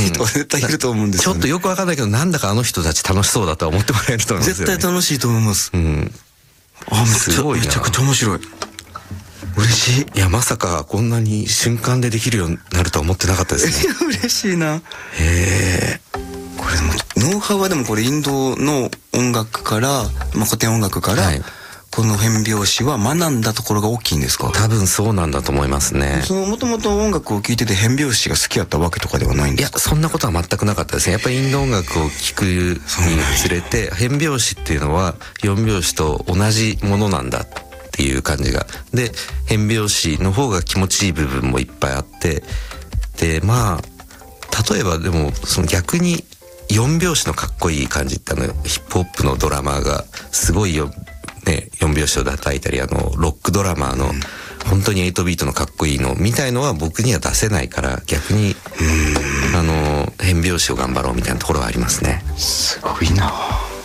人は絶対いると思うんですよね。 ちょっとよくわかんないけど、なんだかあの人たち楽しそうだとは思ってもらえると思うんですよね。 絶対楽しいと思います。 うん。すごいな。 めちゃくちゃ面白い。嬉しい。 いや、まさかこんなに瞬間でできるようになるとは思ってなかったですね。 嬉しいな。へえ。これノウハウはでもこれインドの音楽から、古典音楽から、はい、この変拍子は学んだところが大きいんですか？ 多分そうなんだと思いますね。 もともと音楽を聴いてて変拍子が好きやったわけとかではないんですか？ いや、そんなことは全くなかったですね。やっぱりインド音楽を聴くにつれて、変拍子っていうのは4拍子と同じものなんだっていう感じが。で、変拍子の方が気持ちいい部分もいっぱいあって、で、まあ、例えばでも、その逆に4拍子のかっこいい感じってヒップホップのドラマーがすごい4拍子を叩いたり、ロックドラマーの本当に8ビートのかっこいいのみたいのは僕には出せないから、逆に変拍子を頑張ろうみたいなところはありますね。 すごいな。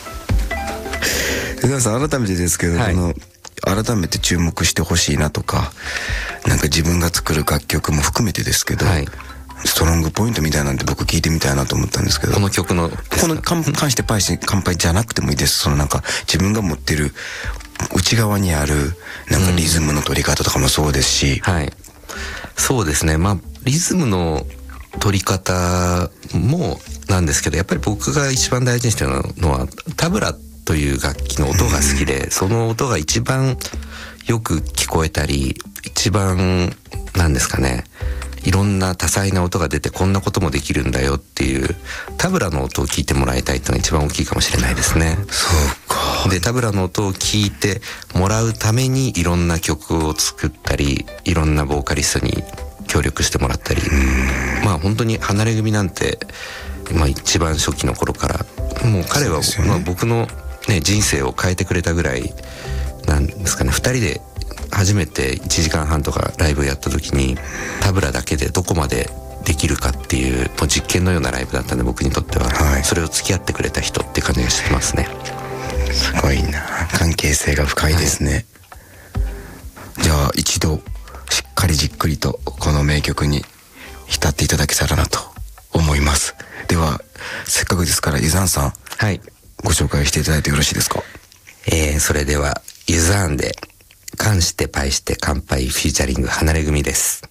江澤さん、改めてですけど、はい、改めて注目してほしいなとか、なんか自分が作る楽曲も含めてですけど、はい、ストロングポイントみたいなんて僕聞いてみたいなと思ったんですけど、 この曲のこの関して乾杯じゃなくてもいいです。なんか自分が持ってる内側にあるなんかリズムの取り方とかもそうですし、 はい、そうですね。まあリズムの取り方もなんですけど、やっぱり僕が一番大事にしてるのはタブラという楽器の音が好きで、その音が一番よく聞こえたり、一番なんですかね、いろんな多彩な音が出てこんなこともできるんだよっていうタブラの音を聞いてもらいたいっていうのが一番大きいかもしれないですね。 そうか。 で、タブラの音を聞いてもらうためにいろんな曲を作ったり、いろんなボーカリストに協力してもらったり、まあ本当に離れ組なんて、まあ一番初期の頃からもう彼は、まあ、僕のね人生を変えてくれたぐらいなんですかね。2人で初めて1時間半とかライブやった時にタブラだけでどこまでできるかっていうもう実験のようなライブだったんで、僕にとっては、はい、それを付き合ってくれた人って感じがしてますね。 すごいな、関係性が深いですね、はい、じゃあ一度しっかりじっくりとこの名曲に浸っていただけたらなと思います。ではせっかくですからユザーンさん、はい、ご紹介していただいてよろしいですか？ それではユザーンで「冠してパイして乾杯」フィーチャリング離れ組です。